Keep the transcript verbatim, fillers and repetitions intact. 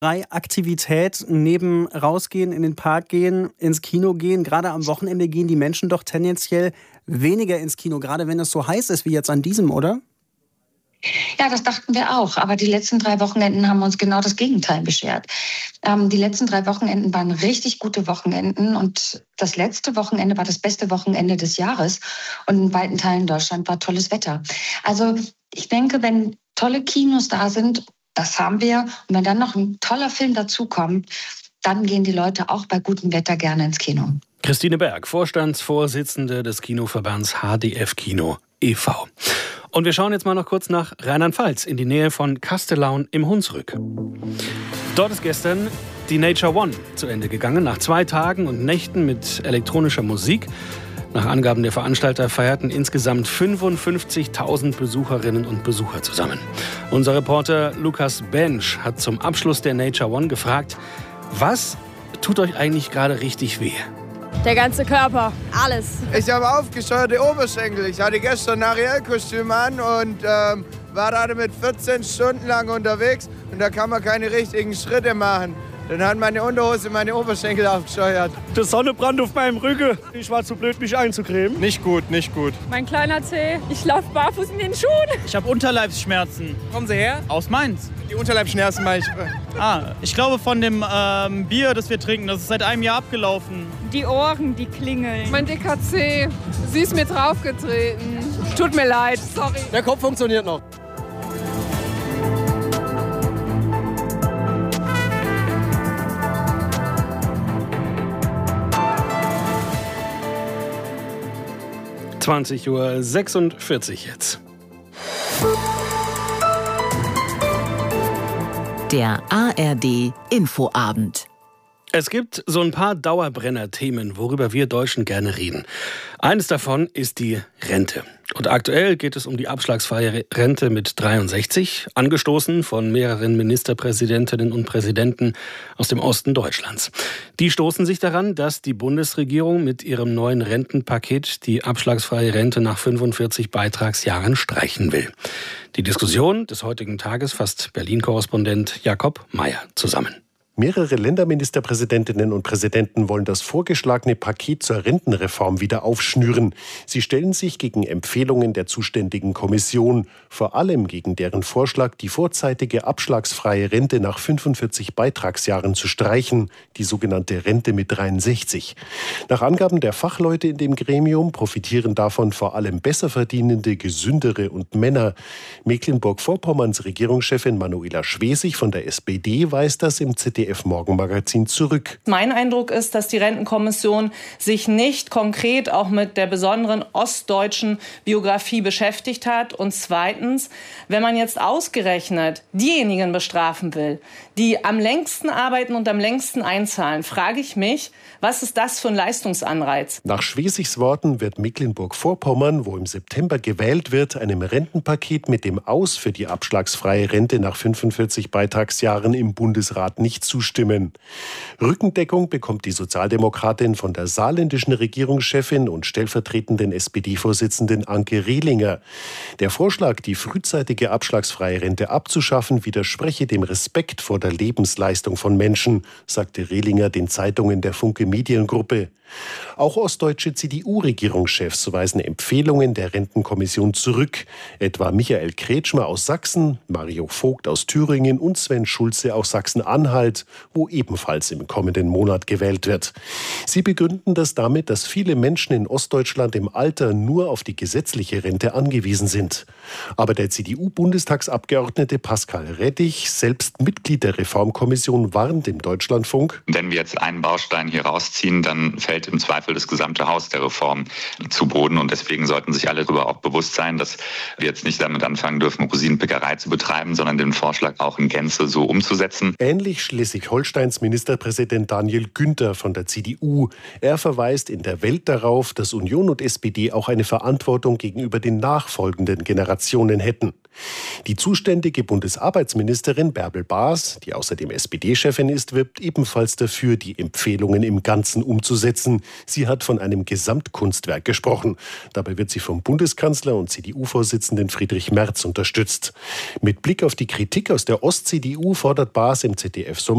Aktivität neben rausgehen, in den Park gehen, ins Kino gehen. Gerade am Wochenende gehen die Menschen doch tendenziell weniger ins Kino, gerade wenn es so heiß ist wie jetzt an diesem, oder? Ja, das dachten wir auch. Aber die letzten drei Wochenenden haben uns genau das Gegenteil beschert. Ähm, die letzten drei Wochenenden waren richtig gute Wochenenden. Und das letzte Wochenende war das beste Wochenende des Jahres. Und in weiten Teilen Deutschland war tolles Wetter. Also ich denke, wenn tolle Kinos da sind, das haben wir. Und wenn dann noch ein toller Film dazukommt, dann gehen die Leute auch bei gutem Wetter gerne ins Kino. Christine Berg, Vorstandsvorsitzende des Kinoverbands H D F Kino e V Und wir schauen jetzt mal noch kurz nach Rheinland-Pfalz, in die Nähe von Kastellaun im Hunsrück. Dort ist gestern die Nature One zu Ende gegangen. Nach zwei Tagen und Nächten mit elektronischer Musik. Nach Angaben der Veranstalter feierten insgesamt fünfundfünfzigtausend Besucherinnen und Besucher zusammen. Unser Reporter Lukas Bensch hat zum Abschluss der Nature One gefragt, was tut euch eigentlich gerade richtig weh? Der ganze Körper, alles. Ich habe aufgescheuerte Oberschenkel. Ich hatte gestern ein Ariel-Kostüm an und ähm, war gerade mit vierzehn Stunden lang unterwegs. Und da kann man keine richtigen Schritte machen. Dann hat meine Unterhose meine Oberschenkel aufgescheuert. Die Sonne brannt auf meinem Rücken. Ich war zu blöd, mich einzucremen. Nicht gut, nicht gut. Mein kleiner Zeh, ich laufe barfuß in den Schuhen. Ich habe Unterleibsschmerzen. Kommen Sie her? Aus Mainz. Die Unterleibsschmerzen mache ich. Ah, ich glaube von dem ähm, Bier, das wir trinken, das ist seit einem Jahr abgelaufen. Die Ohren, die klingeln. Mein dicker Zeh, sie ist mir draufgetreten. Tut mir leid, sorry. Der Kopf funktioniert noch. zwanzig Uhr sechsundvierzig jetzt. Der A R D Infoabend. Es gibt so ein paar Dauerbrenner-Themen, worüber wir Deutschen gerne reden. Eines davon ist die Rente. Und aktuell geht es um die abschlagsfreie Rente mit dreiundsechzig, angestoßen von mehreren Ministerpräsidentinnen und Präsidenten aus dem Osten Deutschlands. Die stoßen sich daran, dass die Bundesregierung mit ihrem neuen Rentenpaket die abschlagsfreie Rente nach fünfundvierzig Beitragsjahren streichen will. Die Diskussion des heutigen Tages fasst Berlin-Korrespondent Jakob Mayer zusammen. Mehrere Länderministerpräsidentinnen und Präsidenten wollen das vorgeschlagene Paket zur Rentenreform wieder aufschnüren. Sie stellen sich gegen Empfehlungen der zuständigen Kommission, vor allem gegen deren Vorschlag, die vorzeitige abschlagsfreie Rente nach fünfundvierzig Beitragsjahren zu streichen, die sogenannte Rente mit dreiundsechzig. Nach Angaben der Fachleute in dem Gremium profitieren davon vor allem besser verdienende, gesündere und Männer. Mecklenburg-Vorpommerns Regierungschefin Manuela Schwesig von der S P D weist das im Z D F-Morgenmagazin zurück. Mein Eindruck ist, dass die Rentenkommission sich nicht konkret auch mit der besonderen ostdeutschen Biografie beschäftigt hat. Und zweitens, wenn man jetzt ausgerechnet diejenigen bestrafen will, die am längsten arbeiten und am längsten einzahlen, frage ich mich, was ist das für ein Leistungsanreiz? Nach Schwesigs Worten wird Mecklenburg-Vorpommern, wo im September gewählt wird, einem Rentenpaket mit dem Aus für die abschlagsfreie Rente nach fünfundvierzig Beitragsjahren im Bundesrat nicht zustimmen. Rückendeckung bekommt die Sozialdemokratin von der saarländischen Regierungschefin und stellvertretenden S P D-Vorsitzenden Anke Rehlinger. Der Vorschlag, die frühzeitige abschlagsfreie Rente abzuschaffen, widerspreche dem Respekt vor der Lebensleistung von Menschen, sagte Rehlinger den Zeitungen der Funke Mediengruppe. Auch ostdeutsche C D U-Regierungschefs weisen Empfehlungen der Rentenkommission zurück. Etwa Michael Kretschmer aus Sachsen, Mario Vogt aus Thüringen und Sven Schulze aus Sachsen-Anhalt, wo ebenfalls im kommenden Monat gewählt wird. Sie begründen das damit, dass viele Menschen in Ostdeutschland im Alter nur auf die gesetzliche Rente angewiesen sind. Aber der C D U-Bundestagsabgeordnete Pascal Rettich, selbst Mitglied der Reformkommission, warnt im Deutschlandfunk: Wenn wir jetzt einen Baustein hier rausziehen, dann fällt im Zweifel das gesamte Haus der Reform zu Boden. Und deswegen sollten sich alle darüber auch bewusst sein, dass wir jetzt nicht damit anfangen dürfen, Rosinenpickerei zu betreiben, sondern den Vorschlag auch in Gänze so umzusetzen. Ähnlich Schleswig-Holsteins Ministerpräsident Daniel Günther von der C D U. Er verweist in der Welt darauf, dass Union und S P D auch eine Verantwortung gegenüber den nachfolgenden Generationen hätten. Die zuständige Bundesarbeitsministerin Bärbel Baas, die außerdem S P D-Chefin ist, wirbt ebenfalls dafür, die Empfehlungen im Ganzen umzusetzen. Sie hat von einem Gesamtkunstwerk gesprochen. Dabei wird sie vom Bundeskanzler und C D U-Vorsitzenden Friedrich Merz unterstützt. Mit Blick auf die Kritik aus der Ost-C D U fordert Baas im Z D F